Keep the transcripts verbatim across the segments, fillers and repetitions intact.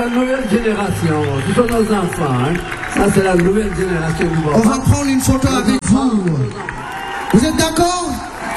la nouvelle génération. Ce sont nos enfants. Hein. Ça, c'est la nouvelle génération du baobab. On va prendre une photo avec vous. Vous êtes d'accord?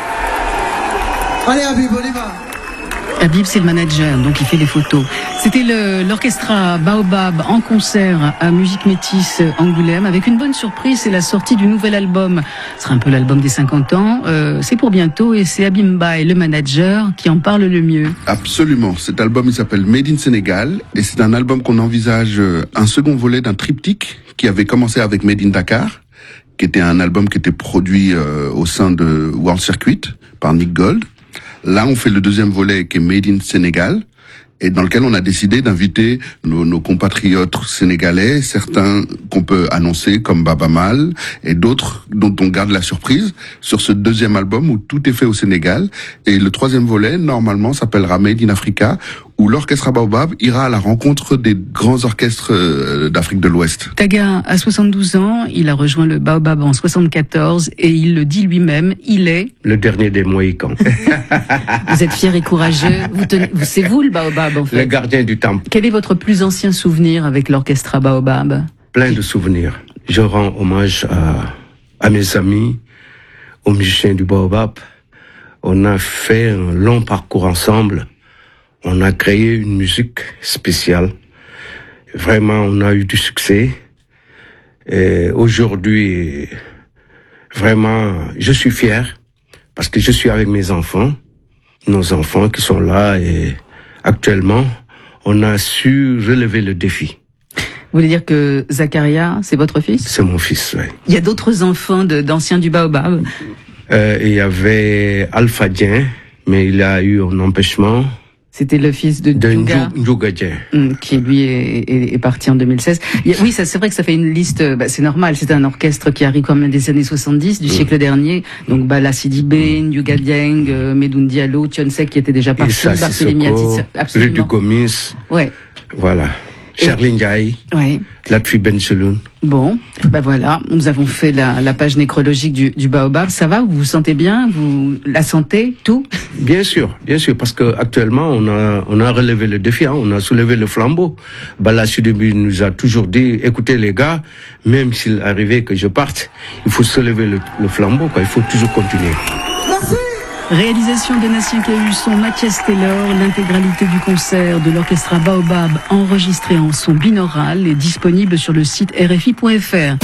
Allez, Habib, on y va. Habib, c'est le manager, donc il fait des photos. C'était le, l'orchestra Baobab en concert à Musique Métis Angoulême, avec une bonne surprise, c'est la sortie du nouvel album. Ce sera un peu l'album des cinquante ans. Euh, c'est pour bientôt et c'est Habib Mbaye, le manager, qui en parle le mieux. Absolument. Cet album, il s'appelle Made in Sénégal et c'est un album qu'on envisage un second volet d'un triptyque qui avait commencé avec Made in Dakar, qui était un album qui était produit euh, au sein de World Circuit par Nick Gold. Là, on fait le deuxième volet qui est Made in Sénégal et dans lequel on a décidé d'inviter nos, nos compatriotes sénégalais, certains qu'on peut annoncer comme Baba Mal et d'autres dont on garde la surprise sur ce deuxième album où tout est fait au Sénégal. Et le troisième volet, normalement, s'appellera Made in Africa, où l'orchestre Baobab ira à la rencontre des grands orchestres d'Afrique de l'Ouest. Taga a soixante-douze ans, il a rejoint le Baobab en soixante-quatorze et il le dit lui-même, il est... le dernier des Mohicans. Vous êtes fier et courageux, vous tenez... c'est vous le Baobab en fait. Le gardien du temple. Quel est votre plus ancien souvenir avec l'orchestre Baobab? Plein de souvenirs. Je rends hommage à, à mes amis, aux musiciens du Baobab. On a fait un long parcours ensemble. On a créé une musique spéciale. Vraiment, on a eu du succès. Et aujourd'hui, vraiment, je suis fier parce que je suis avec mes enfants, nos enfants qui sont là et actuellement, on a su relever le défi. Vous voulez dire que Zakaria, c'est votre fils? C'est mon fils, oui. Il y a d'autres enfants de, d'anciens du Baobab? Euh, il y avait Alpha Dien, mais il a eu un empêchement. C'était le fils de, de Ndjouga, Ndjouga Dien, qui lui est, est, est parti en deux mille seize. Il y a, oui, ça, c'est vrai que ça fait une liste. Bah, c'est normal. C'est un orchestre qui arrive quand même des années soixante-dix, du mmh. siècle dernier. Donc, Bala Sidibé, mmh. Ndjouga Dieng, euh, Medoune Diallo, Thione qui était déjà parti, Barthélémy Attis, absolument. Rudy Gomis. Ouais. Voilà. Charline Ndiaye, ouais. Latfi Bencheloun. Bon, ben voilà, nous avons fait la, la page nécrologique du, du Baobab. Ça va, vous vous sentez bien, vous la santé, tout? Bien sûr, bien sûr, parce que actuellement on a on a relevé le défi, hein, on a soulevé le flambeau. Bala Sidibé nous a toujours dit, écoutez les gars, même s'il arrivait que je parte, il faut soulever le, le flambeau, quoi. Il faut toujours continuer. Merci. Réalisation de Natien Cahuson, Mathias Taylor, l'intégralité du concert de l'orchestre Baobab enregistré en son binaural est disponible sur le site R F I point F R.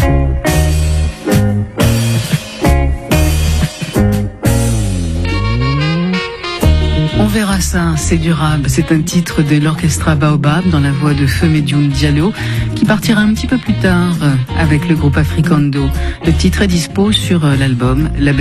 On verra ça, c'est durable. C'est un titre de l'orchestre Baobab dans la voix de Feu Medoune Diallo qui partira un petit peu plus tard avec le groupe Africando. Le titre est dispo sur l'album Label